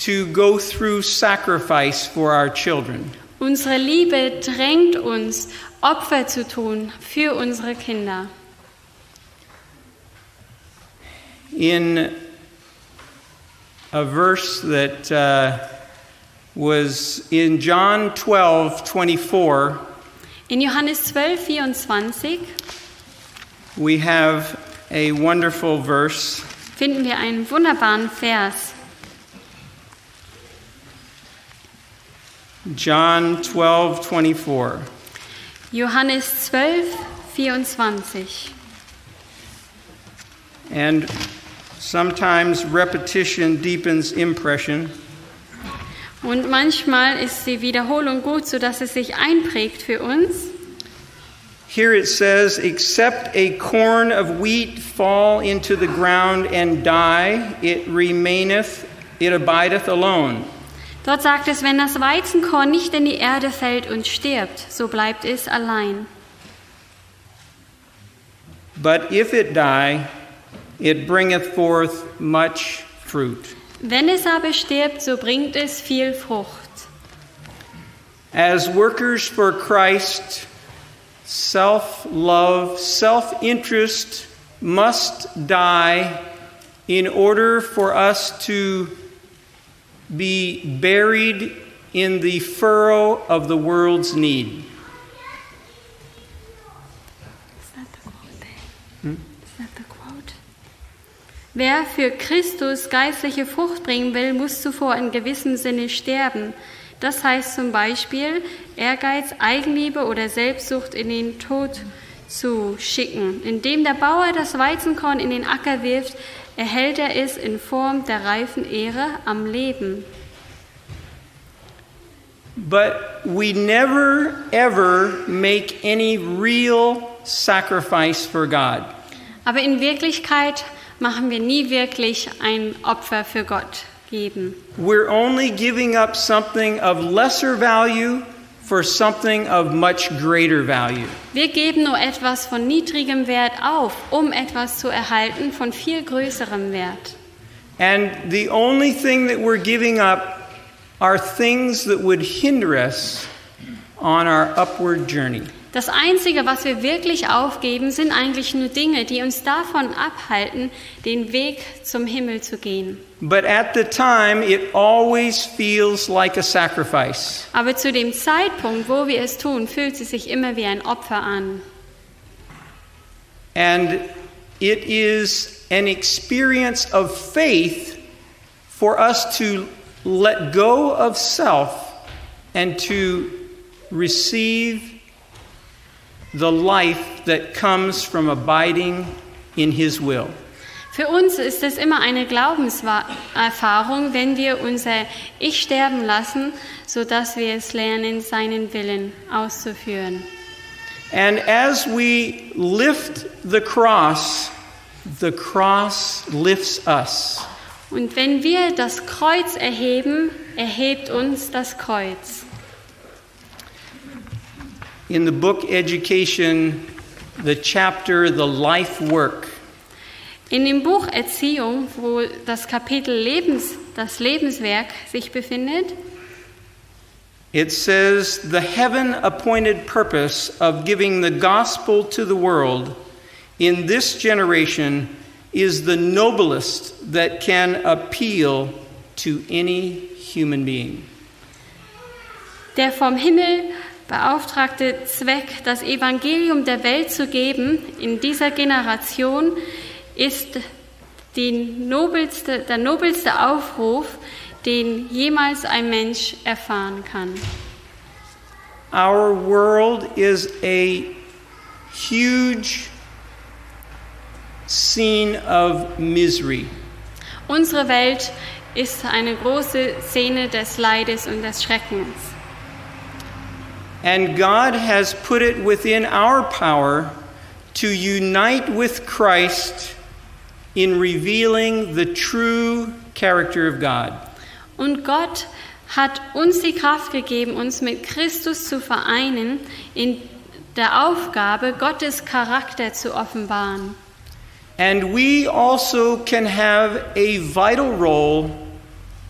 to go through sacrifice for our children. Unsere Liebe drängt uns, Opfer zu tun für unsere Kinder. In a verse that was in John 12:24, In Johannes 12:24 we have a wonderful verse. finden wir einen wunderbaren Vers. John 12:24. Johannes 12:24. And sometimes repetition deepens impression. Und manchmal ist die Wiederholung gut, sodass es sich einprägt für uns. Here it says, except a corn of wheat fall into the ground and die, it remaineth, it abideth alone. Dort sagt es, wenn das Weizenkorn nicht in die Erde fällt und stirbt, so bleibt es allein. But if it die, it bringeth forth much fruit. Wenn es aber stirbt, so bringt es viel Frucht. As workers for Christ, self-love, self-interest must die in order for us to be buried in the furrow of the world's need. Wer für Christus geistliche Frucht bringen will, muss zuvor in gewissem Sinne sterben. Das heißt zum Beispiel, Ehrgeiz, Eigenliebe oder Selbstsucht in den Tod zu schicken. Indem der Bauer das Weizenkorn in den Acker wirft, erhält er es in Form der reifen Ehre am Leben. But we never ever make any real sacrifice for God. Aber in Wirklichkeit machen wir nie wirklich ein Opfer für Gott geben. We're only giving up something of lesser value for something of much greater value. Wir geben nur etwas von niedrigem Wert auf, um etwas zu erhalten von viel größerem Wert. And the only thing that we're giving up are things that would hinder us on our upward journey. Das Einzige, was wir wirklich aufgeben, sind eigentlich nur Dinge, die uns davon abhalten, den Weg zum Himmel zu gehen. But at the time, it always feels like a sacrifice. Aber zu dem Zeitpunkt, wo wir es tun, fühlt es sich immer wie ein Opfer an. And it is an experience of faith for us to let go of self and to receive the life that comes from abiding in His will. Für uns ist es immer eine Glaubenserfahrung, wenn wir unser Ich sterben lassen, sodass wir es lernen, seinen Willen auszuführen. And as we lift the cross lifts us. Und wenn wir das Kreuz erheben, erhebt uns das Kreuz. In the book Education, the chapter, The Life Work, In dem Buch Erziehung, wo das Kapitel das Lebenswerk sich befindet, it says, the heaven-appointed purpose of giving the gospel to the world in this generation is the noblest that can appeal to any human being. der vom Himmel beauftragte Zweck, das Evangelium der Welt zu geben, in dieser Generation, ist der nobelste Aufruf, den jemals ein Mensch erfahren kann. Our world is a huge scene of misery. Unsere Welt ist eine große Szene des Leides und des Schreckens. And God has put it within our power to unite with Christ in revealing the true character of God. Und Gott hat uns die Kraft gegeben, uns mit Christus zu vereinen, in der Aufgabe, Gottes Charakter zu offenbaren. And we also can have a vital role